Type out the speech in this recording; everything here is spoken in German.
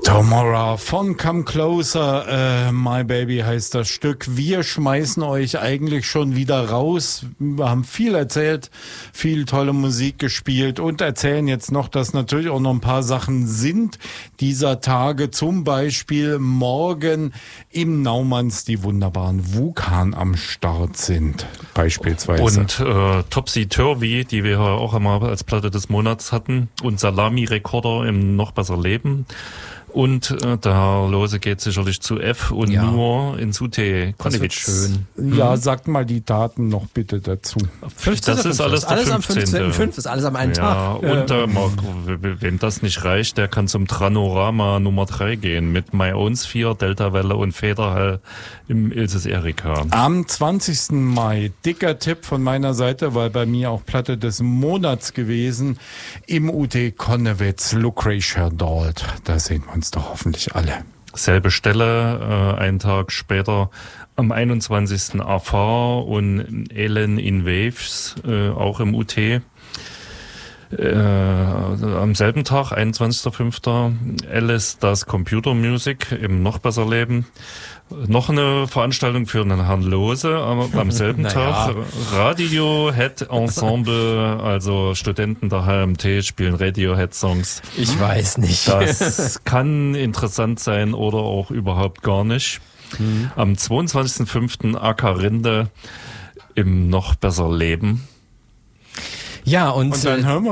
Tomorrow von Come Closer, My Baby heißt das Stück. Wir schmeißen euch eigentlich schon wieder raus. Wir haben viel erzählt, viel tolle Musik gespielt und erzählen jetzt noch, dass natürlich auch noch ein paar Sachen sind dieser Tage. Zum Beispiel morgen im Naumanns die wunderbaren Wukan am Start sind, beispielsweise. Und Topsy Turvy, die wir auch einmal als Platte des Monats hatten, und Salami Recorder im Noch besser Leben. Und der Herr Lose geht sicherlich zu F und nur ins UT Konnewitz. Schön. Ja, sagt mal die Daten noch bitte dazu. 15. Das ist alles alles der am 15. 15.05. ist alles am einen Tag. Und wem das nicht reicht, der kann zum Tranorama Nummer 3 gehen mit My Own Sphere, Deltawelle und Federhall im Ilses Erika. Am 20. Mai, dicker Tipp von meiner Seite, weil bei mir auch Platte des Monats gewesen, im UT Konnewitz, Lucretia Dalt. Da sehen wir uns doch hoffentlich alle. Selbe Stelle, einen Tag später am 21. AV und Ellen in Waves, auch im UT. Am selben Tag, 21.05. Alice das Computer Music im Noch besser Leben. Noch eine Veranstaltung für den Herrn Lose am selben Tag. Radiohead Ensemble, also Studenten der HMT spielen Radiohead-Songs. Ich weiß nicht. Das kann interessant sein oder auch überhaupt gar nicht. Am 22.05. Akarinde im Noch besser Leben. Ja, und dann hören wir